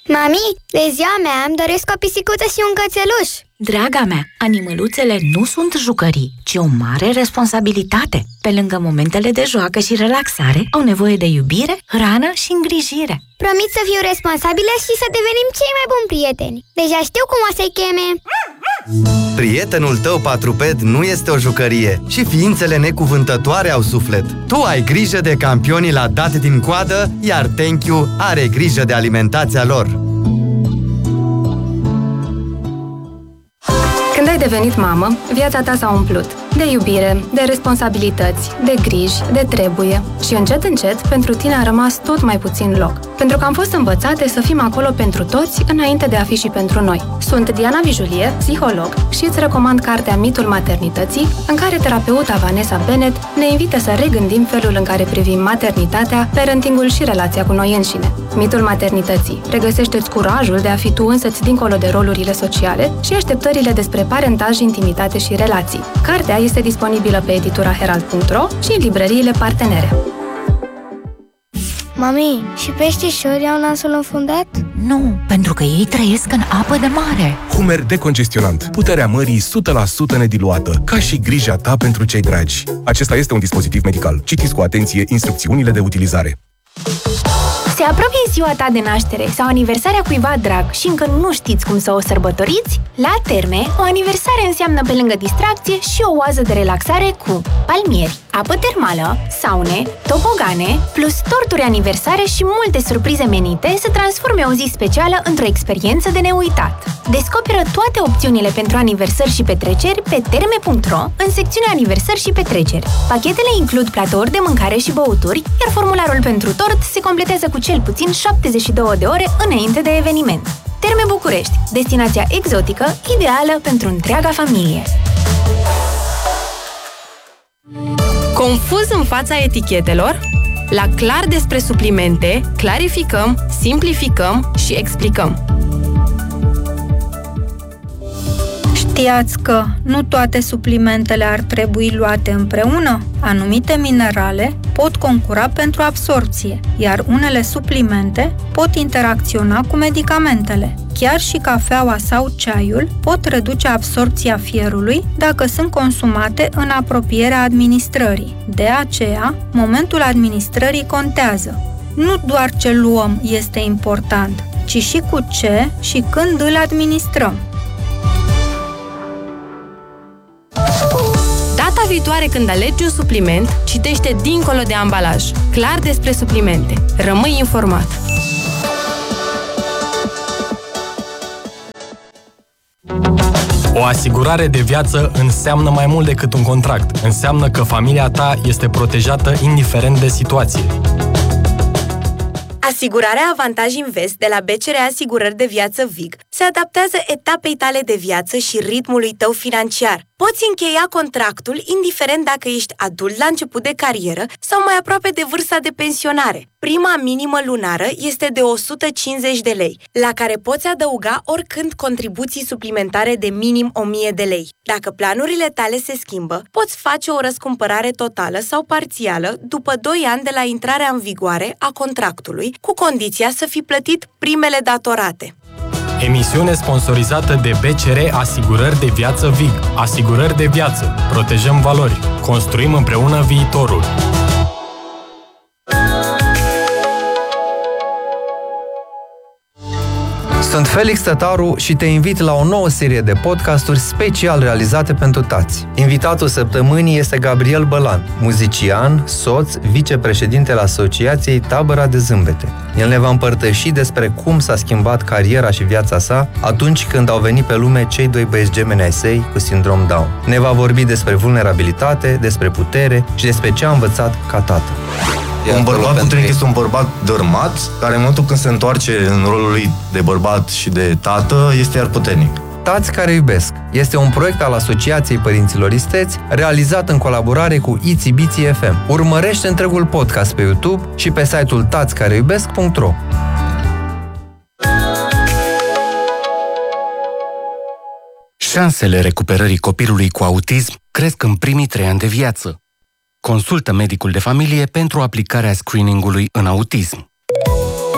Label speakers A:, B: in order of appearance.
A: Mami, de ziua mea îmi doresc o pisicuță și un cățeluș.
B: Draga mea, animăluțele nu sunt jucării, ci o mare responsabilitate. Pe lângă momentele de joacă și relaxare, au nevoie de iubire, hrană și îngrijire.
A: Promit să fiu responsabilă și să devenim cei mai buni prieteni. Deja știu cum o să-i cheme.
C: Prietenul tău patruped nu este o jucărie și ființele necuvântătoare au suflet. Tu ai grijă de campionii la dat din coadă, iar Thank You are grijă de alimentația lor.
D: Când ai devenit mamă, viața ta s-a umplut de iubire, de responsabilități, de griji, de trebuie și încet, încet, pentru tine a rămas tot mai puțin loc. Pentru că am fost învățate să fim acolo pentru toți, înainte de a fi și pentru noi. Sunt Diana Vijulie, psiholog, și îți recomand cartea Mitul maternității, în care terapeuta Vanessa Bennett ne invită să regândim felul în care privim maternitatea, parentingul și relația cu noi înșine. Mitul maternității. Regăsește-ți curajul de a fi tu însăți dincolo de rolurile sociale și așteptările despre parentaj, intimitate și relații. Cartea este disponibilă pe editura Herald.ro și în librăriile partenere.
A: Mami, și peștișorii au nasul înfundat?
B: Nu, pentru că ei trăiesc în apă de mare.
E: Hummer decongestionant. Puterea mării 100% nediluată, ca și grija ta pentru cei dragi. Acesta este un dispozitiv medical. Citiți cu atenție instrucțiunile de utilizare.
F: Se apropie ziua ta de naștere sau aniversarea cuiva drag și încă nu știți cum să o sărbătoriți? La Terme, o aniversare înseamnă pe lângă distracție și o oază de relaxare cu palmieri, apă termală, saune, tobogane, plus torturi aniversare și multe surprize menite să transforme o zi specială într-o experiență de neuitat. Descoperă toate opțiunile pentru aniversări și petreceri pe terme.ro în secțiunea aniversări și petreceri. Pachetele includ platouri de mâncare și băuturi, iar formularul pentru tort se completează cu cel puțin 72 de ore înainte de eveniment. Terme București, destinația exotică ideală pentru întreaga familie.
G: Confuz în fața etichetelor? La Clar despre suplimente, clarificăm, simplificăm și explicăm.
H: Știați că nu toate suplimentele ar trebui luate împreună? Anumite minerale pot concura pentru absorbție, iar unele suplimente pot interacționa cu medicamentele. Chiar și cafeaua sau ceaiul pot reduce absorbția fierului dacă sunt consumate în apropierea administrării. De aceea, momentul administrării contează. Nu doar ce luăm este important, ci și cu ce și când îl administrăm.
G: Data viitoare când alegi un supliment, citește dincolo de ambalaj. Clar despre suplimente. Rămâi informat.
I: O asigurare de viață înseamnă mai mult decât un contract. Înseamnă că familia ta este protejată indiferent de situație.
J: Asigurarea Avantaj Invest de la BCR Asigurări de Viață VIG se adaptează etapei tale de viață și ritmului tău financiar. Poți încheia contractul indiferent dacă ești adult la început de carieră sau mai aproape de vârsta de pensionare. Prima minimă lunară este de 150 de lei, la care poți adăuga oricând contribuții suplimentare de minim 1000 de lei. Dacă planurile tale se schimbă, poți face o răscumpărare totală sau parțială după 2 ani de la intrarea în vigoare a contractului, cu condiția să fi plătit primele datorate.
I: Emisiune sponsorizată de BCR Asigurări de Viață VIG. Asigurări de viață. Protejăm valori. Construim împreună viitorul.
C: Sunt Felix Tătaru și te invit la o nouă serie de podcasturi special realizate pentru tați. Invitatul săptămânii este Gabriel Bălan, muzician, soț, vicepreședinte al Asociației Tabăra de Zâmbete. El ne va împărtăși despre cum s-a schimbat cariera și viața sa atunci când au venit pe lume cei 2 băieți gemeni ai săi cu sindrom Down. Ne va vorbi despre vulnerabilitate, despre putere și despre ce a învățat ca tată.
K: Un bărbat puternic este un bărbat dărmat, care în momentul când se întoarce în rolul lui de bărbat și de tată, este iar puternic.
C: Tați care iubesc este un proiect al Asociației Părinților Isteți, realizat în colaborare cu Itsy Bitsy FM. Urmărește întregul podcast pe YouTube și pe site-ul tatscareiubesc.ro.
L: Șansele recuperării copilului cu autism cresc în primii 3 ani de viață. Consultă medicul de familie pentru aplicarea screening-ului în autism.